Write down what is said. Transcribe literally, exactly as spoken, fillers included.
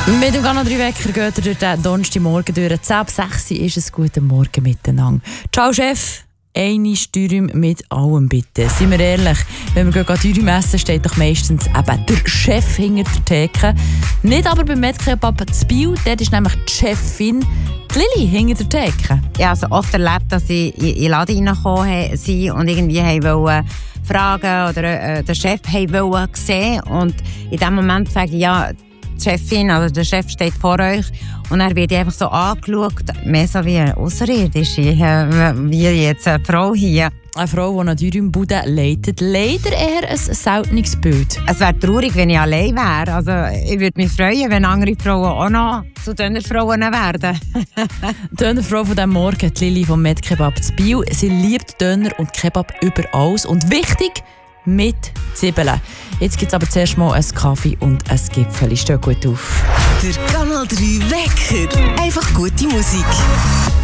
Mit dem Kanal drei Wecker geht er durch den Donnerstagmorgen durch. zehn ab sechs ist es guten Morgen miteinander. Ciao Chef, eine Steuerung mit allem bitte. Seien wir ehrlich, wenn wir gerade Dürüm essen, steht doch meistens eben der Chef hinter der Theke. Nicht aber beim Medkebab zu Biel, dort ist nämlich die Chefin, die Lili, hinter der Theke. Ja, also oft erlebt, dass sie in den Laden reingekommen sind und irgendwie wollten fragen oder äh, den Chef wollten sehen. Und in dem Moment sage ich, ja, die Chefin, also der Chef steht vor euch und er wird einfach so angeschaut, mehr so wie eine Außerirdische, wie jetzt eine Frau hier. Eine Frau, die eine Dürümbude leitet, leider eher ein seltenes Bild. Es wäre traurig, wenn ich allein wäre. Also, ich würde mich freuen, wenn andere Frauen auch noch zu Dönerfrauen werden. Die Dönerfrau von diesem Morgen, die Lili vom Medkebab zu Biel, sie liebt Döner und Kebab über alles. Und wichtig, mit Zwiebeln. Jetzt gibt es aber zuerst mal einen Kaffee und ein Gipfeli. Steht gut auf. Der Kanal drei Wecker. Einfach gute Musik.